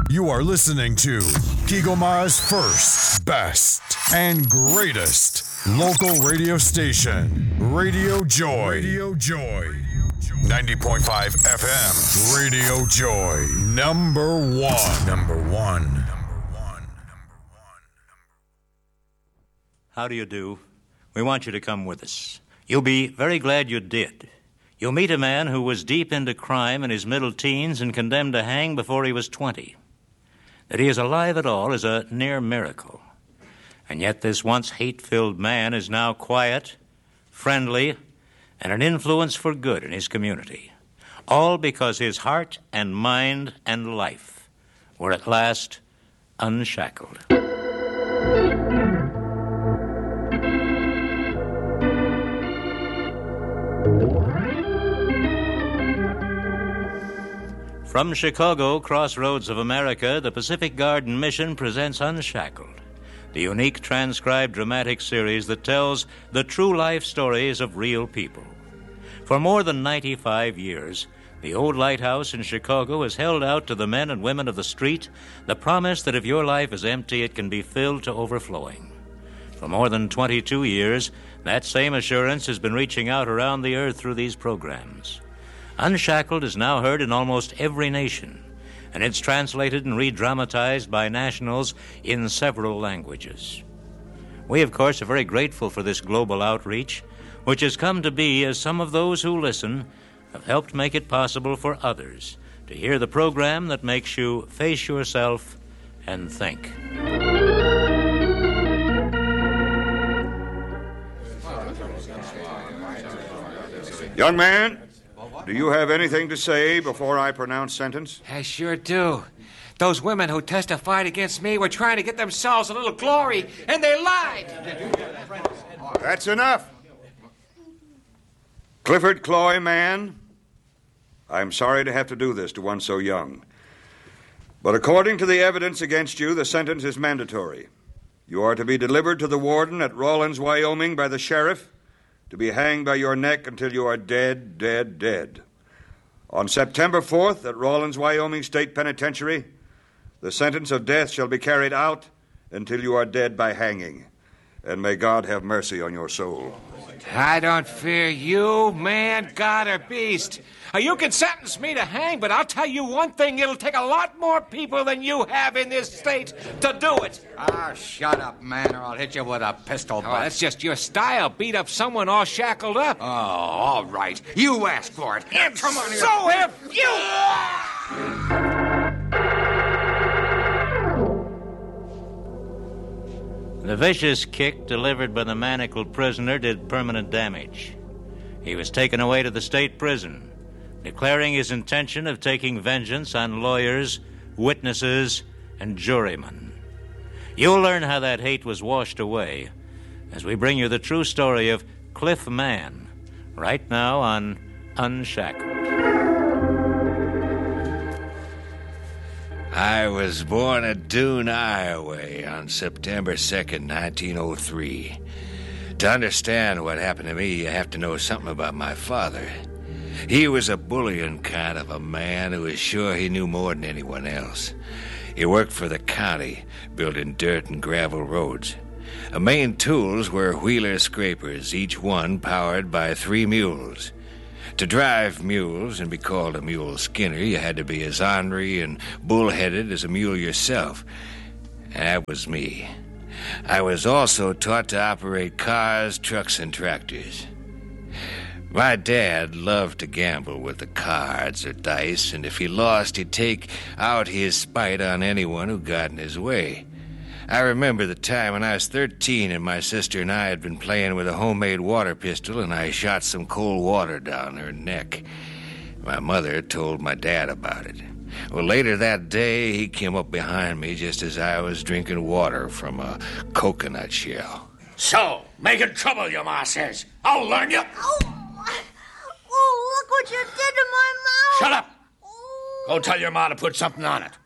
You are listening to Kigoma's first, best, and greatest local radio station, Radio Joy. Radio Joy. 90.5 FM, Radio Joy. Number one. How do you do? We want you to come with us. You'll be very glad you did. You'll meet a man who was deep into crime in his middle teens and condemned to hang before he was 20. That he is alive at all is a near miracle. And yet this once hate-filled man is now quiet, friendly, and an influence for good in his community. All because his heart and mind and life were at last unshackled. From Chicago, Crossroads of America, the Pacific Garden Mission presents Unshackled, the unique transcribed dramatic series that tells the true life stories of real people. For more than 95 years, the old lighthouse in Chicago has held out to the men and women of the street the promise that if your life is empty, it can be filled to overflowing. For more than 22 years, that same assurance has been reaching out around the earth through these programs. Unshackled is now heard in almost every nation, and it's translated and re-dramatized by nationals in several languages. We, of course, are very grateful for this global outreach, which has come to be as some of those who listen have helped make it possible for others to hear the program that makes you face yourself and think. Young man, do you have anything to say before I pronounce sentence? I sure do. Those women who testified against me were trying to get themselves a little glory, and they lied. That's enough. Clifford Cloy, man, I'm sorry to have to do this to one so young. But according to the evidence against you, the sentence is mandatory. You are to be delivered to the warden at Rawlins, Wyoming by the sheriff, to be hanged by your neck until you are dead, dead, dead. On September 4th at Rawlins, Wyoming State Penitentiary, the sentence of death shall be carried out until you are dead by hanging. And may God have mercy on your soul. I don't fear you, man, God, or beast. You can sentence me to hang, but I'll tell you one thing. It'll take a lot more people than you have in this state to do it. Ah, shut up, man, or I'll hit you with a pistol butt. Oh, that's just your style. Beat up someone all shackled up. Oh, all right. You asked for it. Come on here. So have you! The vicious kick delivered by the manacled prisoner did permanent damage. He was taken away to the state prison, declaring his intention of taking vengeance on lawyers, witnesses, and jurymen. You'll learn how that hate was washed away as we bring you the true story of Cliff Mann, right now on Unshackled. I was born at Dune, Iowa on September 2nd, 1903. To understand what happened to me, you have to know something about my father. He was a bullying kind of a man who was sure he knew more than anyone else. He worked for the county, building dirt and gravel roads. The main tools were wheeler scrapers, each one powered by 3 mules. To drive mules and be called a mule skinner, you had to be as ornery and bullheaded as a mule yourself. And that was me. I was also taught to operate cars, trucks, and tractors. My dad loved to gamble with the cards or dice, and if he lost, he'd take out his spite on anyone who got in his way. I remember the time when I was 13 and my sister and I had been playing with a homemade water pistol, and I shot some cold water down her neck. My mother told my dad about it. Well, later that day, he came up behind me just as I was drinking water from a coconut shell. So, making trouble, your ma says. I'll learn you. Oh, look what you did to my mouth. Shut up. Go tell your ma to put something on it.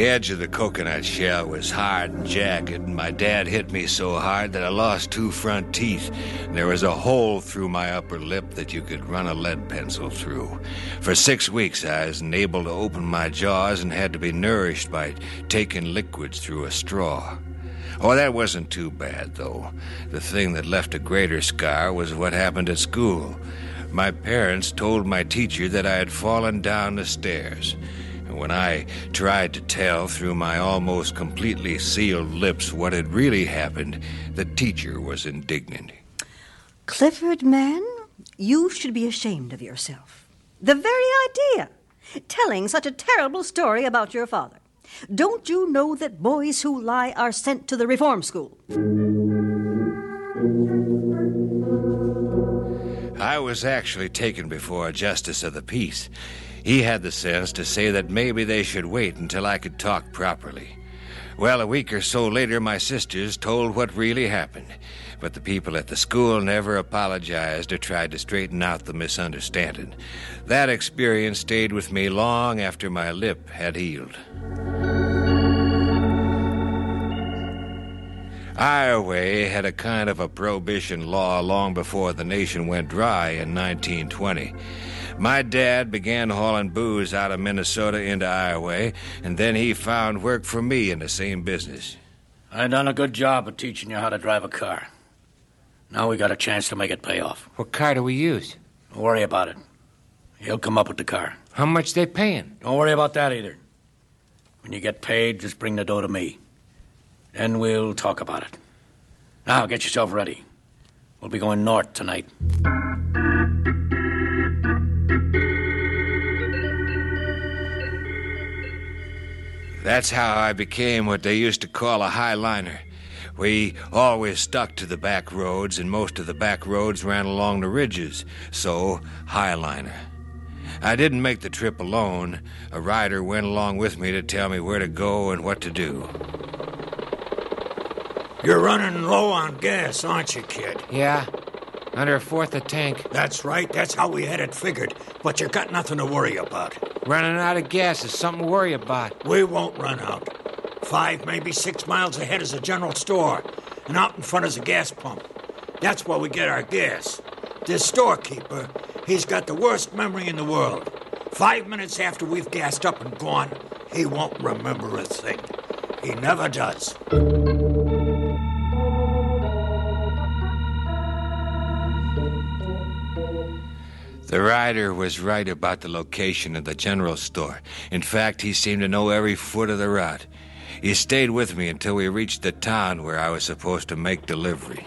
The edge of the coconut shell was hard and jagged, and my dad hit me so hard that I lost 2 front teeth. And there was a hole through my upper lip that you could run a lead pencil through. For 6 weeks, I was unable to open my jaws and had to be nourished by taking liquids through a straw. Oh, that wasn't too bad, though. The thing that left a greater scar was what happened at school. My parents told my teacher that I had fallen down the stairs. And when I tried to tell through my almost completely sealed lips what had really happened, the teacher was indignant. Clifford, man, you should be ashamed of yourself. The very idea. Telling such a terrible story about your father. Don't you know that boys who lie are sent to the reform school? I was actually taken before a justice of the peace. He had the sense to say that maybe they should wait until I could talk properly. Well, a week or so later, my sisters told what really happened. But the people at the school never apologized or tried to straighten out the misunderstanding. That experience stayed with me long after my lip had healed. Iowa had a kind of a prohibition law long before the nation went dry in 1920. My dad began hauling booze out of Minnesota into Iowa, and then he found work for me in the same business. I done a good job of teaching you how to drive a car. Now we got a chance to make it pay off. What car do we use? Don't worry about it. He'll come up with the car. How much they paying? Don't worry about that either. When you get paid, just bring the dough to me. Then we'll talk about it. Now, get yourself ready. We'll be going north tonight. That's how I became what they used to call a highliner. We always stuck to the back roads, and most of the back roads ran along the ridges, so highliner. I didn't make the trip alone. A rider went along with me to tell me where to go and what to do. You're running low on gas, aren't you, kid? Yeah, under a fourth a tank. That's right. That's how we had it figured. But you got nothing to worry about. Running out of gas is something to worry about. We won't run out. 5, maybe 6 miles ahead is a general store, and out in front is a gas pump. That's where we get our gas. This storekeeper, he's got the worst memory in the world. 5 minutes after we've gassed up and gone, he won't remember a thing. He never does. The rider was right about the location of the general store. In fact, he seemed to know every foot of the route. He stayed with me until we reached the town where I was supposed to make delivery.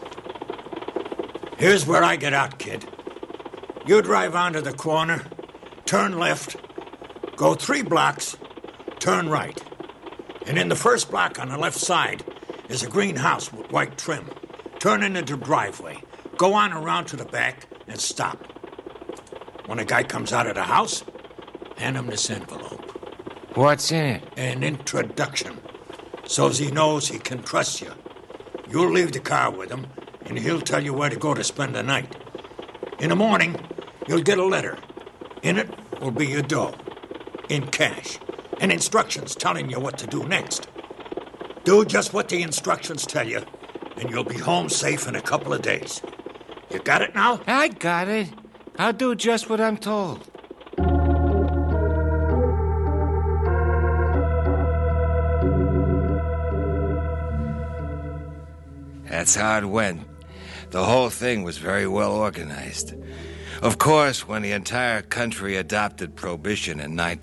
Here's where I get out, kid. You drive onto the corner, turn left, go 3 blocks, turn right. And in the first block on the left side is a green house with white trim. Turn into the driveway, go on around to the back, and stop. When a guy comes out of the house, hand him this envelope. What's in it? An introduction, so's he knows he can trust you. You'll leave the car with him, and he'll tell you where to go to spend the night. In the morning, you'll get a letter. In it will be your dough, in cash, and instructions telling you what to do next. Do just what the instructions tell you, and you'll be home safe in a couple of days. You got it now? I got it. I'll do just what I'm told. That's how it went. The whole thing was very well organized. Of course, when the entire country adopted prohibition in